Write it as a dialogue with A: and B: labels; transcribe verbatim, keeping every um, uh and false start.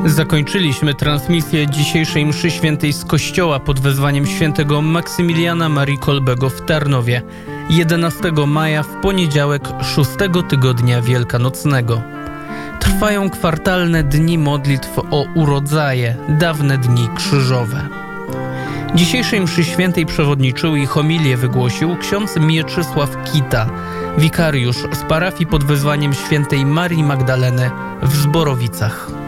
A: Zakończyliśmy transmisję dzisiejszej mszy świętej z kościoła pod wezwaniem świętego Maksymiliana Marii Kolbego w Tarnowie, jedenastego maja w poniedziałek szóstego tygodnia wielkanocnego. Trwają kwartalne dni modlitw o urodzaje, dawne dni krzyżowe. Dzisiejszej mszy świętej przewodniczył i homilię wygłosił ksiądz Mieczysław Kita, wikariusz z parafii pod wezwaniem świętej Marii Magdaleny w Zborowicach.